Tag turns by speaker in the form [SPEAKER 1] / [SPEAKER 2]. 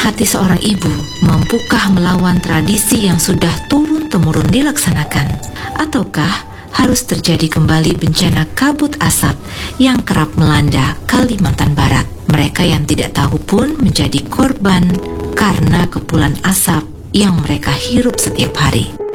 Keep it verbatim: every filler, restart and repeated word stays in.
[SPEAKER 1] hati seorang ibu mampukah melawan tradisi yang sudah turun-temurun dilaksanakan? Ataukah harus terjadi kembali bencana kabut asap yang kerap melanda Kalimantan Barat? Mereka yang tidak tahu pun menjadi korban karena kepulan asap yang mereka hirup setiap hari.